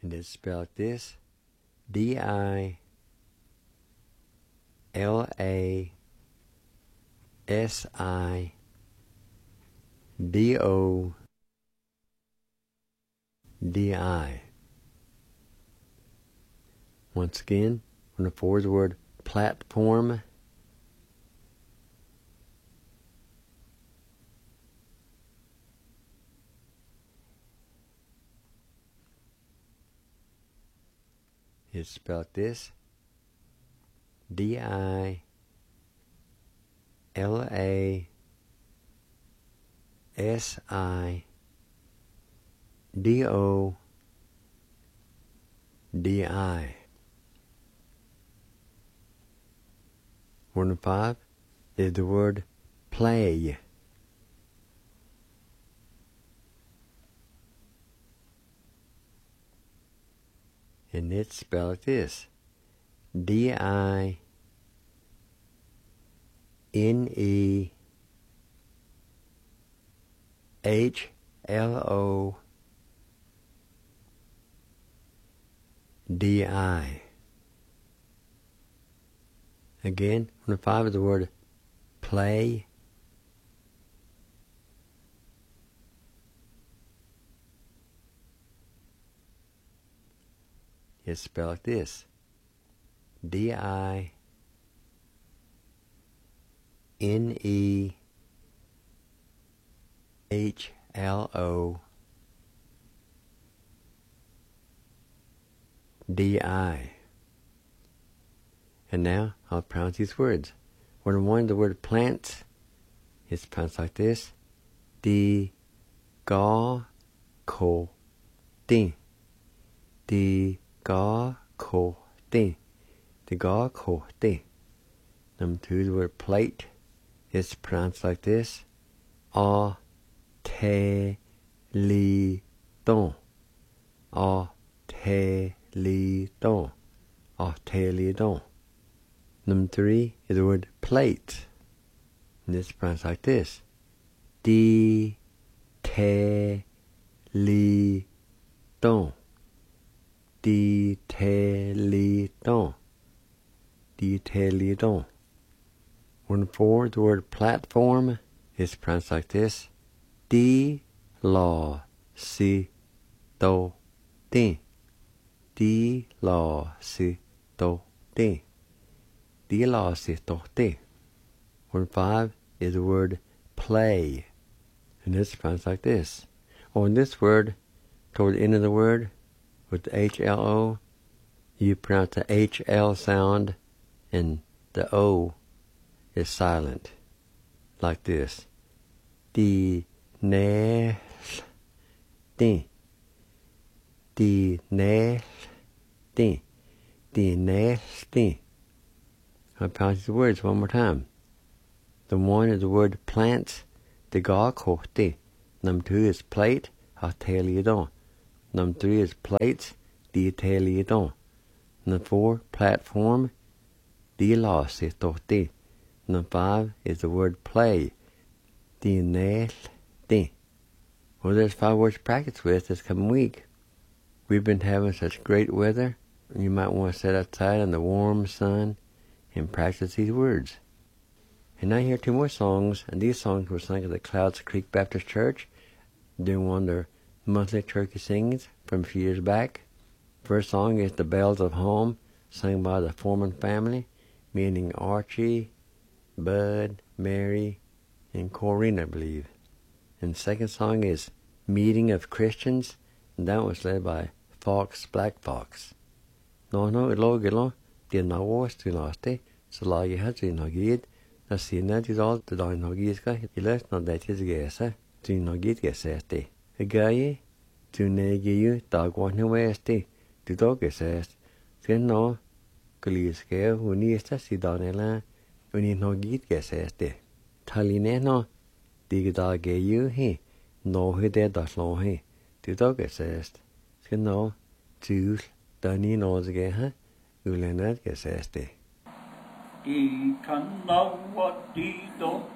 And it's spelled this: DILASIDODI. Once again, on the forward word platform. It's spelled this: DILASIDODI. Word number 5 is the word play. And it's spelled like this: DINEHLAY. Again, number 5 is the word play. It's spelled like this: DINEHLAY. And now I'll pronounce these words. Word number 1, the word plant, is pronounced like this: D ga ko din. D ga ko din. D ga ko din. Number 2, the word plate, is pronounced like this: A te li don. A te li don. A te li don. Number 3 is the word plate, and it's pronounced like this: Di te li don. Di te li don. Di te li don. Word number 4, the word platform, is pronounced like this: Di la si do din. Di la si do din. Di la si do din. Word 5 is the word play, and it's pronounced like this. On this word, toward the end of the word, with the HLO, you pronounce the HL sound, and the O is silent, like this: Di ne din. Di ne din. Di ne din. I'll pronounce the words one more time. The 1 is the word plant, the ga ko di. Number 2 is plate, a te li don. Number 3 is plate, di te li don. Number 4, platform, di la si do di. Number 5 is the word play, di ne din. Well, there's 5 words to practice with this coming week. We've been having such great weather, you might want to sit outside in the warm sun and practice these words. And now here are 2 more songs, and these songs were sung at the Clouds Creek Baptist Church during one of their monthly turkey singings from a few years back. First song is The Bells of Home, sung by the Foreman family, meaning Archie, Bud, Mary, and Corinne, I believe. And the second song is Meeting of Christians, and that was led by Fox, Black Fox. No, ilogilo, the nawas to naste, so la you had to nagid, a sinner is all the dine nagiska, he left not that is gesa, to nagid gesete. A guy, to negi you, dog one weste, to dog gesest, then no, Galiske, who needs to see Donella, when you nagid geseste. Taline no, dig dog you, he, no, he did that long he, to dog gesest. Then no, to Danny knows again, Ulenet geseste. Di kan na wat di do